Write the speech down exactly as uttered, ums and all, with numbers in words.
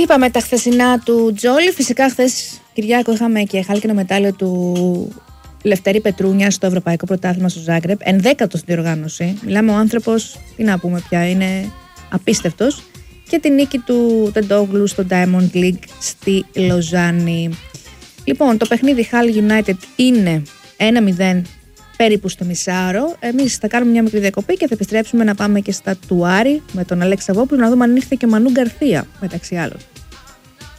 Είπαμε τα χθεσινά του Τζόλι. Φυσικά, χθες Κυριάκο είχαμε και χάλκινο μετάλλιο του Λευτέρη Πετρούνια στο Ευρωπαϊκό Πρωτάθλημα στο Ζάγκρεπ. Ενδέκατο στην διοργάνωση. Μιλάμε, ο άνθρωπος, τι να πούμε πια, είναι απίστευτος. Και τη νίκη του Τεντόγλου στο Diamond League στη Λοζάνη. Λοιπόν, το παιχνίδι Hull United είναι ένα μηδέν περίπου στο μισάωρο. Εμείς θα κάνουμε μια μικρή διακοπή και θα επιστρέψουμε να πάμε και στα του Άρη με τον Αλέξη Σαββόπουλο να δούμε αν ήρθε και ο Μανού Γκαρθία μεταξύ άλλων.